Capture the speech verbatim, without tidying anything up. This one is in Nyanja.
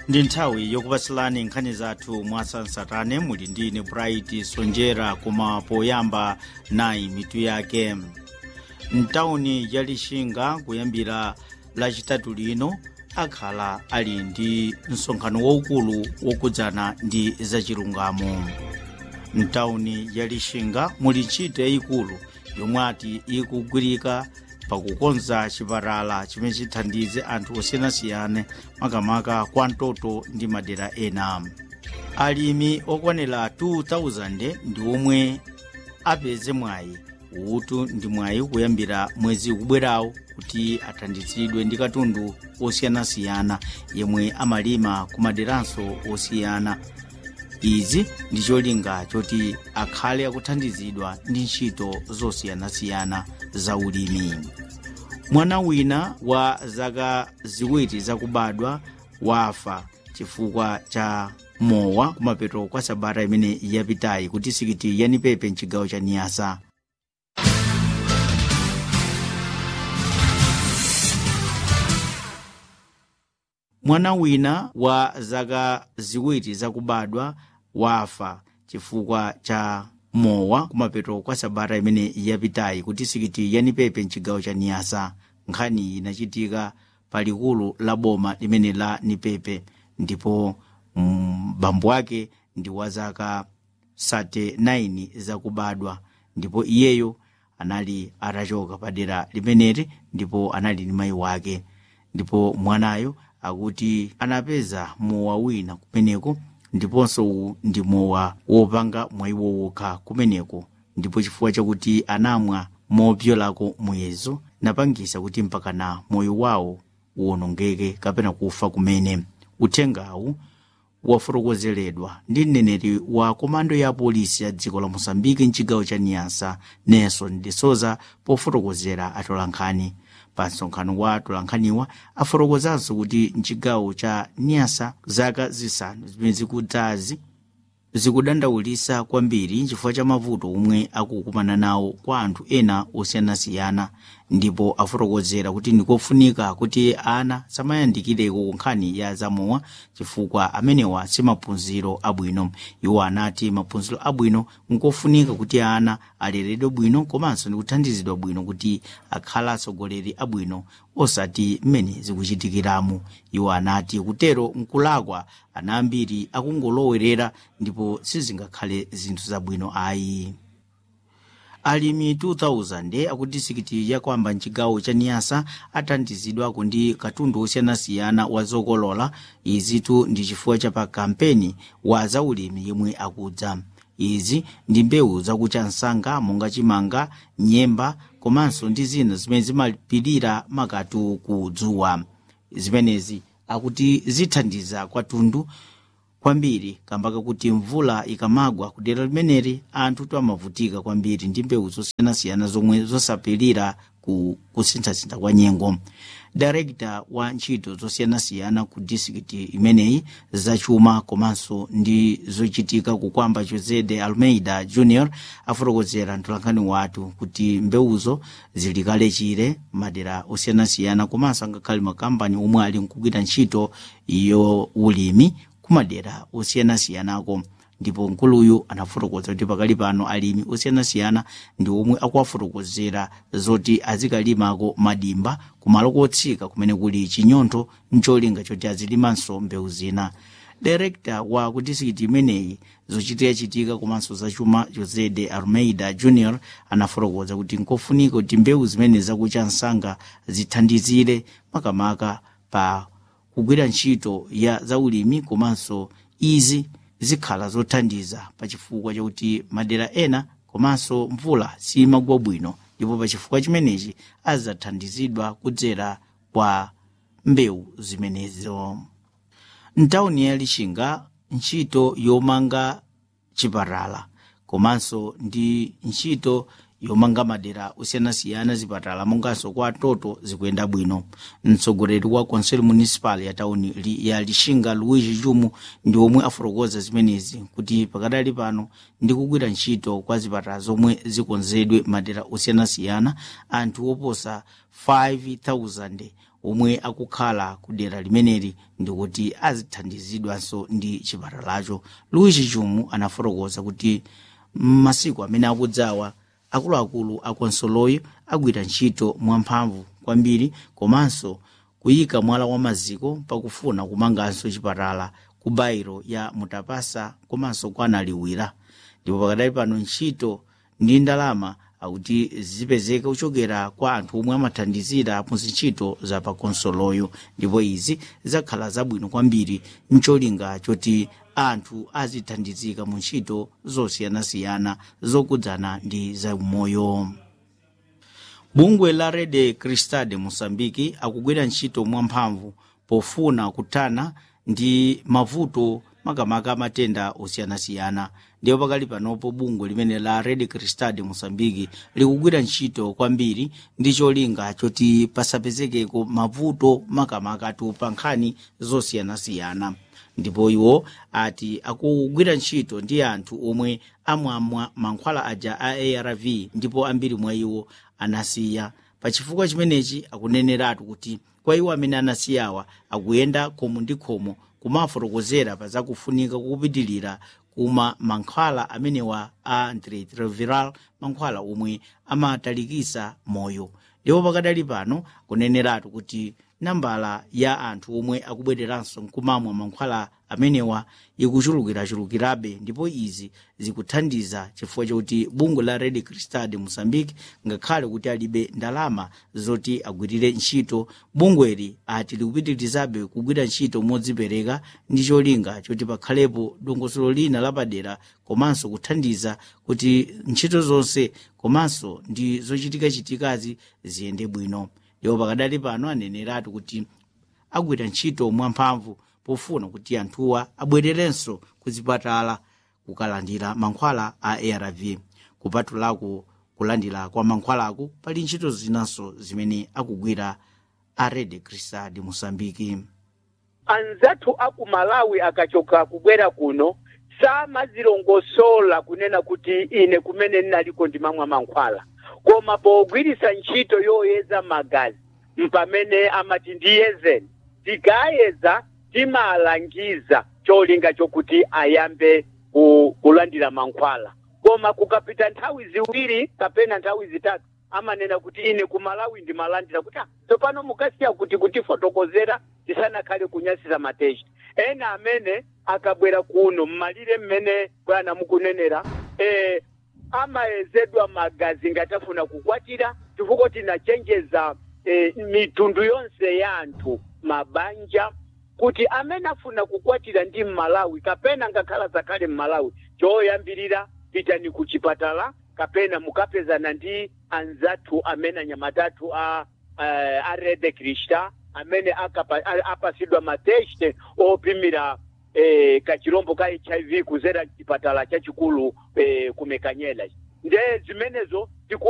ndi nthawi yokupatsirani nkhani zathu mwasansarane. muli ndine Bright Sonjera, koma poyamba nayi mitu yake. mtawuni ya Lixinga kuyambira lachitatu lino akhala ali ndi msonkhano waukulu wokudzana ndi zachilungamo. mtawuni ya Lixinga muli ntchito yayikulu yomwe ati ikugwirika pakukonza chipatala chimene chithandize anthu osiyanasiyana makamaka kwa mtoto ndi madera ena. alimi okwanira two thousand ndi omwe apeze mwayi utu ndi mwayi kuyambira mwezi ukubwerawo kuti athandizidwe ndi katundu osiyanasiyana yemwe amalima ku maderanso osiyana. izi ndi cholinga choti akhale akuthandizidwa ndi ntchito zosiyanasiyana za ulimi. mwana wina wa zaka ziwiri zakubadwa wafa chifukwa cha mowa kumapeto kwa sabata imene yapitayi ku disikiti ya Nipepe mchigawo cha Niassa. mwana wina wa zaka ziwiri zakubadwa wafa chifukwa cha mowa kumapeto kwa sabata imene yapitayi ku disikiti ya Nipepe mchigawo cha Niassa. nkhani inachitika pa likulu la boma limene la Nipepe, ndipo mbambo wake ndi wa zaka thirty nine zakubadwa, ndipo iyeyo anali atachoka padera limeneli ndipo anali ndi mayi wake. ndipo mwanayo akuti anapeza mowa wina kumeneko, ndiponso ndi mowa wopanga mwayi wokha kumeneko, ndipo chifukwa chakuti anamwa mopyolako muyezo napangisa kuti mpakana moyo wawo uwonongeke kapena kufa kumene. uthengawu wafotokozeredwa ndi mneneri wa komando ya polisi ya dziko la Mozambique mchigawo cha Niassa, Nelson de Souza, pofotokozera atolankhani. pa msonkhano wa atolankhaniwa afotokozanso kuti mchigawo cha Niassa zaka zisanu zimene zikudzazi zikudandaulisa kwambiri chifukwa cha mavuto omwe akukumana nawo kwa anthu ena osiyanasiyana, ndipo afotokozera kuti ndikofunika kuti ana samayandikireko ku nkhani ya zamowa chifukwa amenewa si maphunziro abwino. iwo anati maphunziro abwino nkofunika kuti ana aleredwe bwino komanso ndikuthandizidwa bwino kuti akhala atsogoleri abwino osati mmene zikuchitikiramu. iwo anati kutero nkulakwa ana ambiri akungolowerera ndipo sizingakhale zinthu zabwino ayi. alimi two thousand akudisikiti yakwamba mchigawo cha Niassa athandizidwako ndi katundu osiyanasiyana wa zokolola. izitu ndi chifukwa cha pa kampeni wa zaulimi yemwe akudza. izi ndi mbewu zakucha nsanga monga chimanga, nyemba komanso ndi zina zimene zimapirira makatu ku dzuwa. zimenezi akuti zithandiza kwatundu kwambiri kambaka kuti mvula ikamagwa kudera limeneli anthu twamavutika kwambiri ndi mbewu zosiyanasiyana zomwe zosapirira ku kusinthasintha kwa nyengo. Director wa ntchito zosiyanasiyana ku disikiti imeneyi zachuma komanso ndi zochitika kukwamba Jose Almeida Junior afotokozera mtolankhani wathu kuti mbewuzo zili kale chire madera osiyanasiyana komanso angakhale makampani omwe ali nkugwira ntchito iyo ulimi kumadera osiyanasiyanako. ndipo nkuluyu anafotokoza kuti pakali pano alimi osiyanasiyana ndi omwe akuwafotokozera zoti azikalimako madimba kumalo kotsika kumene kuli chinyontho ncholinga choti azilimanso mbewu zina. Director wa ku disikiti imeneyi zochitika chitika komanso zachuma Jose Almeida Junior anafotokoza kuti nkofunika kuti mbewu zimene zakucha nsanga zithandizire makamaka pa kugwira ntchito ya zaulimi komanso izi zikhala zothandiza pa chifukwa chakuti madera ena komanso mvula simagwa bwino, ndipo pa chifukwa chimenechi azathandizidwa kudzera kwa mbewu zimenezo. mtawuni ya Lixinga ntchito yomanga chipatala komanso ndi ntchito yomanga madera osiyanasiyana zipatala monganso kwa toto zikuyenda bwino. mtsogoleri wa Conselho Municipal ya tawuni ya Lixinga Luigi Jumu ndi omwe afotokoza zimenezi kuti pakadali pano ndi kugwira ntchito kwa zipatala zomwe zikonzedwe madera osiyanasiyana anthu oposa five thousand omwe akukhala ku dera limeneli ndikuti azithandizidwanso ndi chipatalacho. Luigi Chumu anafotokoza kuti m'masiku amene akudzawa akuluakulu a konsoloyo agwira ntchito mwamphamvu kwambiri komanso kuyika mwala wa maziko pakufuna kumanganso chipatala ku bairo ya Mutapasa komanso kwa Naliwira. Ndipo pakadali pano ntchito ndi ndalama akuti zipezeka kuchokera kwa anthu omwe amathandizira mu ntchito za pa konsoloyo, ndipo izi zakhala zabwino kwambiri mcholinga choti anthu azithandizika mu ntchito zosiyanasiyana zokudzana ndi za umoyo. Bungwe la Rede Cristal de Moçambique akugwira ntchito mwamphamvu pofuna kuthana ndi mavuto makamaka matenda osiyanasiyana. Ndipo pakali panopo bungwe limene la Rede Cristal de Moçambique likugwira ntchito kwambiri ndi cholinga choti pasapezekeko mavuto makamaka pa nkhani zosiyanasiyana. Ndipo iwo ati akugwira ntchito ndi anthu omwe amwamwa mankhwala aja a A R V ndipo ambiri mwa iwo anasiya. Pachifukwa chimenechi akuneneratu kuti kwa iwo amene anasiyawa akuyenda khomo ndi khomo kumafotokozera pa zakufunika kupitilira kuma mankhwala amenewa a antiretroviral, mankhwala omwe amatalikisa moyo. Ndipo pakadali pano kuneneratu kuti nambala ya anthu omwe akubwereranso nkumamwa mankhwala amenewa ikuchulukirachulukirabe, ndipo izi zikuthandiza chifukwa chokuti bungwe la Rede Cristal de Moçambique ngakhale kuti alibe ndalama zoti agwirire ntchito, bungweli ati likupitirizabe kugwira ntchito modzipereka ndi cholinga choti pakhalepo dongosolo lina lapadera komanso kuthandiza kuti ntchito zonse komanso ndi zochitikachitikazi ziyende bwino. Ndipo pakadali pano aneneratu kuti agwira ntchito mwamphamvu pofuna kuti anthuwa abwererenso kuzipatala kukalandira mankhwala a A R V. Kupatulako kulandira kwa mankhwalako pali ntchito zinanso zimene akugwira a Rede Cristal de Moçambique. Anzathu aku Malawi akachoka kubwera kuno samazilongosola kunena kuti ine kumene ninaliko ndimamwa mankhwala, koma pogwirisa ntchito yoyeza magazi mpamene amati ndiyezeni tikayeza timalangiza cholinga chokuti ayambe kulandira mankhwala. Koma kukapita nthawi ziwiri kapena nthawi zitatu amanena kuti ine ku Malawi ndimalandira kuti tsopano mukasiya kuti kutifotokozera tisanakhale kunyasira mateshi. Ena amene akabwera kuno mmalire mmene bwana mukunenera eh amayezedwa magazi ngatafuna kukwatira chifukwa tinachenjeza eh, mitundu yonse ya anthu mabanja kuti amene afuna kukwatira ndi Malawi kapena ngakhala zakale Malawi choyambirira pitani ku chipatala kapena mukapezana ndi anzathu amene nyamatatu a uh, a Rede Cristal amene akapa apasidwa mateste opimira eh, kachirombo ka H I V kuzera chipatala chachikulu eh, kumekanyela. Nde zimenezo